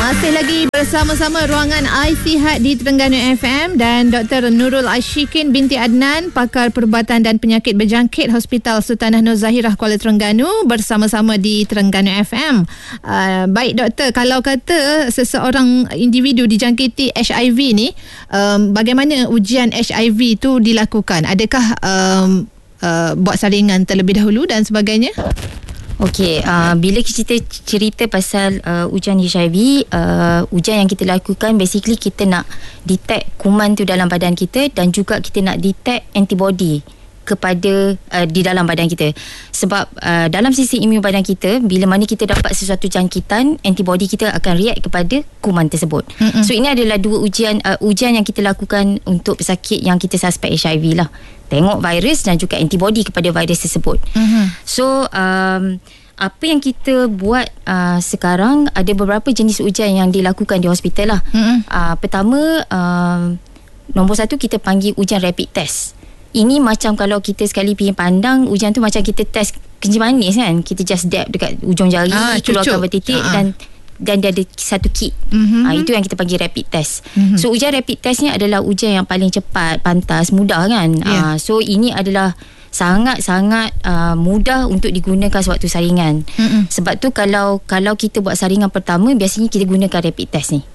Masih lagi bersama-sama ruangan iSihat di Terengganu FM dan Dr. Nurul Ashikin binti Adnan, pakar perubatan dan penyakit berjangkit Hospital Sultanah Nur Zahirah Kuala Terengganu bersama-sama di Terengganu FM. Baik doktor, kalau kata seseorang individu dijangkiti HIV ni, bagaimana ujian HIV tu dilakukan? Adakah buat saringan terlebih dahulu dan sebagainya? Okey, bila kita cerita pasal ujian HIV, ujian yang kita lakukan basically kita nak detect kuman tu dalam badan kita dan juga kita nak detect antibody kepada di dalam badan kita. Sebab dalam sistem imun badan kita, bila mana kita dapat sesuatu jangkitan, antibody kita akan react kepada kuman tersebut. So ini adalah dua ujian yang kita lakukan untuk pesakit yang kita suspek HIV lah. Tengok virus dan juga antibody kepada virus tersebut. So apa yang kita buat sekarang, ada beberapa jenis ujian yang dilakukan di hospital lah. Pertama, nombor satu kita panggil ujian rapid test. Ini macam kalau kita sekali pergi pandang, ujian tu macam kita test kencing manis kan. Kita just dab dekat ujung jari, keluarkan bertitik dan dia ada satu kit. Itu yang kita panggil rapid test. So ujian rapid test ni adalah ujian yang paling cepat, pantas, mudah kan. So ini adalah sangat-sangat mudah untuk digunakan sewaktu saringan. Sebab tu kalau kita buat saringan pertama, biasanya kita gunakan rapid test ni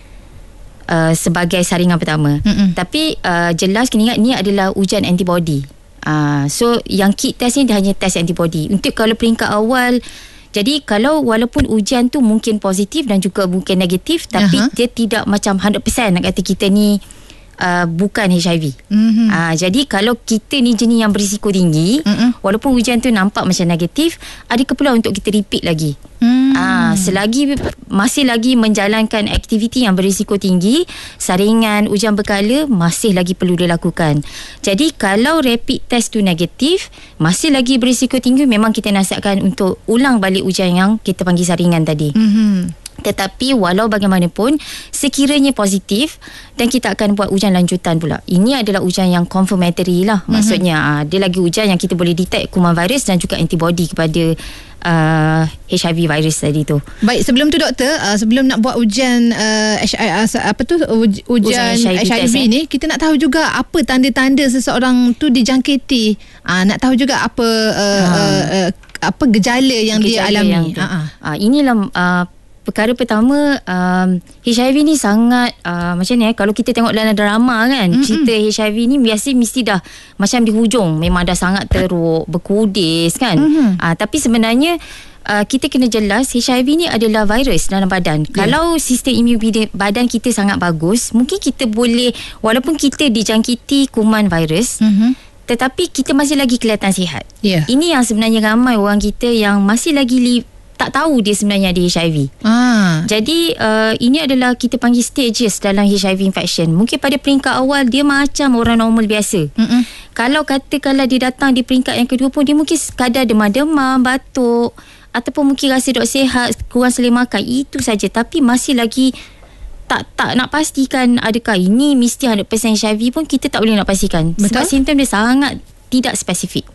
sebagai saringan pertama. Tapi jelas kena ingat ni adalah ujian antibody. So yang kit test ni dia hanya test antibody. Untuk kalau peringkat awal, jadi kalau walaupun ujian tu mungkin positif dan juga mungkin negatif, tapi dia tidak macam 100% nak kata kita ni bukan HIV. Jadi kalau kita ni jenis yang berisiko tinggi, walaupun ujian tu nampak macam negatif, ada keperluan untuk kita repeat lagi. Selagi masih lagi menjalankan aktiviti yang berisiko tinggi, saringan, ujian berkala masih lagi perlu dilakukan. Jadi kalau rapid test tu negatif, masih lagi berisiko tinggi, memang kita nasihatkan untuk ulang balik ujian yang kita panggil saringan tadi. Tetapi walau bagaimanapun, sekiranya positif, dan kita akan buat ujian lanjutan pula. Ini adalah ujian yang confirmatory lah. Maksudnya dia lagi ujian yang kita boleh detect kuman virus dan juga antibody kepada HIV virus tadi tu. Baik, sebelum tu doktor, sebelum nak buat ujian ujian HIV ni, kita nak tahu juga apa tanda-tanda seseorang tu dijangkiti. Nak tahu juga apa gejala yang dia alami. Inilah perkara pertama. HIV ni sangat macam ni, kalau kita tengok dalam drama kan, cerita HIV ni mesti dah macam di hujung memang dah sangat teruk, berkudis kan. Tapi sebenarnya kita kena jelas, HIV ni adalah virus dalam badan. Kalau sistem imun badan kita sangat bagus, mungkin kita boleh, walaupun kita dijangkiti kuman virus, tetapi kita masih lagi kelihatan sihat. Ini yang sebenarnya ramai orang kita yang masih lagi tak tahu dia sebenarnya ada HIV. Jadi ini adalah kita panggil stages dalam HIV infection. Mungkin pada peringkat awal dia macam orang normal biasa. Kalau katakanlah dia datang di peringkat yang kedua pun, dia mungkin sekadar demam-demam, batuk, ataupun mungkin rasa dok sihat, kurang selera makan, itu saja. Tapi masih lagi tak nak pastikan adakah ini mesti 100% HIV pun kita tak boleh nak pastikan. Sebab simptom dia sangat tidak spesifik.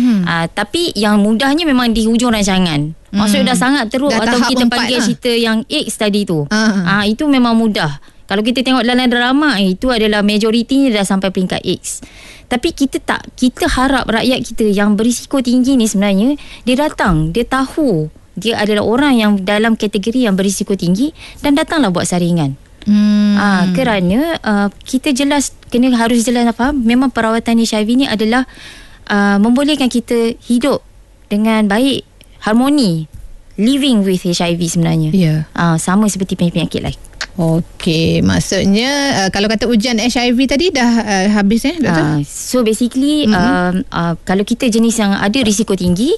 Tapi yang mudahnya memang di hujung rancangan. Maksudnya dah sangat teruk, dah atau kita panggil cerita yang AIDS tadi tu. Itu memang mudah. Kalau kita tengok dalam drama, itu adalah majoritinya dah sampai peringkat AIDS. Tapi kita harap rakyat kita yang berisiko tinggi ni sebenarnya, dia datang, dia tahu dia adalah orang yang dalam kategori yang berisiko tinggi dan datanglah buat saringan. Kerana kita harus jelas faham, memang perawatan HIV ni adalah membolehkan kita hidup dengan baik, harmoni, living with HIV sebenarnya. Sama seperti penyakit lain. Okey, maksudnya kalau kata ujian HIV tadi dah habis doktor? So basically kalau kita jenis yang ada risiko tinggi,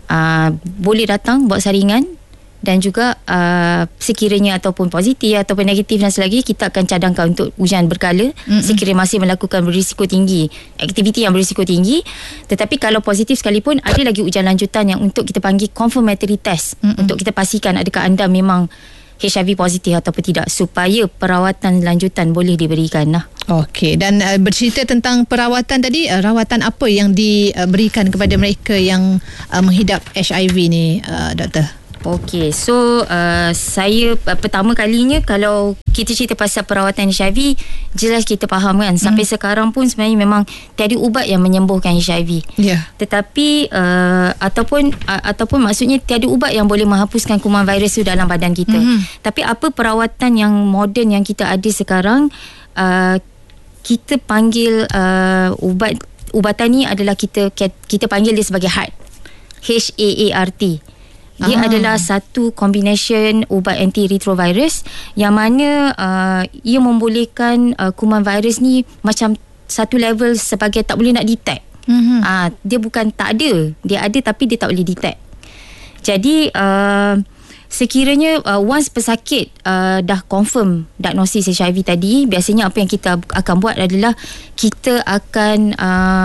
boleh datang buat saringan. Dan juga sekiranya ataupun positif ataupun negatif dan sebagainya, kita akan cadangkan untuk ujian berkala sekiranya masih melakukan berisiko tinggi, aktiviti yang berisiko tinggi. Tetapi kalau positif sekalipun, ada lagi ujian lanjutan yang untuk kita panggil confirmatory test, untuk kita pastikan adakah anda memang HIV positif ataupun tidak, supaya perawatan lanjutan boleh diberikan lah. Okey, dan bercerita tentang perawatan tadi, rawatan apa yang diberikan kepada mereka yang menghidap HIV ni, doktor? Okey, so saya pertama kalinya kalau kita cerita pasal perawatan HIV, jelas kita faham kan, sampai sekarang pun sebenarnya memang tiada ubat yang menyembuhkan HIV. Tetapi ataupun maksudnya tiada ubat yang boleh menghapuskan kuman virus tu dalam badan kita. Tapi apa perawatan yang moden yang kita ada sekarang, kita panggil ubatan ni adalah kita panggil dia sebagai HAART. HAART. Dia adalah satu combination ubat antiretrovirus yang mana ia membolehkan kuman virus ni macam satu level sebagai tak boleh nak detect. Dia bukan tak ada, dia ada tapi dia tak boleh detect. Jadi sekiranya once pesakit dah confirm diagnosis HIV tadi, biasanya apa yang kita akan buat adalah kita akan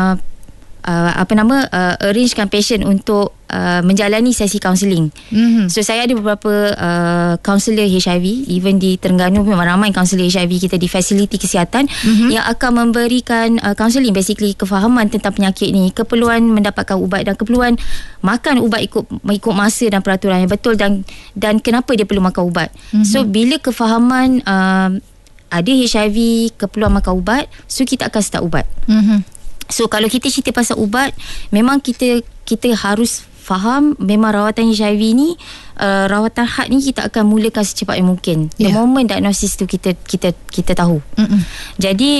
arrangekan patient untuk menjalani sesi kaunseling. So saya ada beberapa kaunselor HIV, even di Terengganu memang ramai kaunselor HIV kita di fasiliti kesihatan yang akan memberikan kaunseling, basically kefahaman tentang penyakit ni, keperluan mendapatkan ubat dan keperluan makan ubat ikut masa dan peraturan yang betul, dan kenapa dia perlu makan ubat. So bila kefahaman ada HIV, keperluan makan ubat, so kita akan start ubat. So kalau kita cerita pasal ubat, memang kita harus faham memang rawatan HIV ni, rawatan HAART ni kita akan mulakan secepat yang mungkin. The moment diagnosis tu kita tahu. Jadi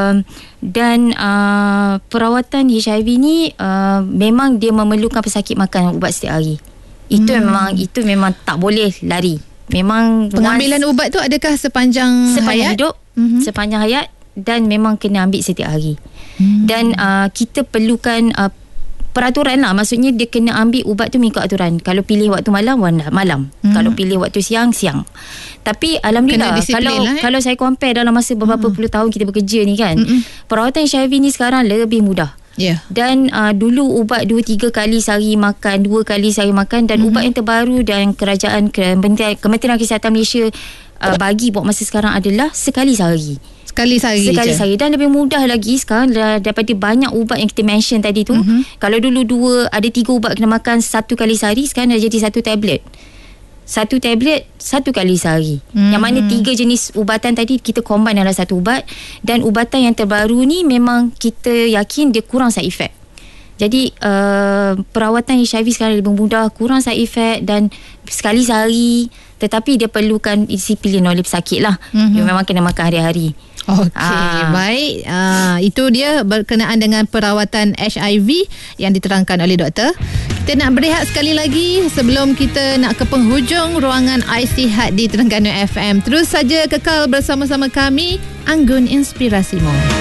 perawatan HIV ni memang dia memerlukan pesakit makan ubat setiap hari. Itu memang tak boleh lari. Memang pengambilan ubat tu adakah sepanjang hayat? Hidup, sepanjang hayat, dan memang kena ambil setiap hari. Dan kita perlukan peraturan lah. Maksudnya dia kena ambil ubat tu mengikut aturan. Kalau pilih waktu malam, kalau pilih waktu siang. Tapi alhamdulillah, kalau saya compare dalam masa beberapa puluh tahun kita bekerja ni kan, perawatan HIV ni sekarang lebih mudah. Dan dulu ubat 2-3 kali sehari makan, 2 kali sehari makan, dan ubat yang terbaru dan Kementerian Kesihatan Malaysia bagi buat masa sekarang adalah sekali sehari. Sekali sehari. Dan lebih mudah lagi sekarang daripada banyak ubat yang kita mention tadi tu. Kalau dulu 3 ubat kena makan 1 kali sehari, sekarang dah jadi 1 tablet. 1 tablet 1 kali sehari. Yang mana 3 jenis ubatan tadi kita combine dalam 1 ubat. Dan ubatan yang terbaru ni memang kita yakin dia kurang side effect. Jadi perawatan HIV sekarang lebih mudah, kurang side effect, dan sekali sehari. Tetapi dia perlukan disiplin oleh pesakit lah. Dia memang kena makan hari-hari. Okey, baik. Itu dia berkenaan dengan perawatan HIV yang diterangkan oleh doktor. Kita nak berehat sekali lagi sebelum kita nak ke penghujung ruangan iSihat di Terengganu FM. Terus saja kekal bersama-sama kami, Anggun Inspirasimu.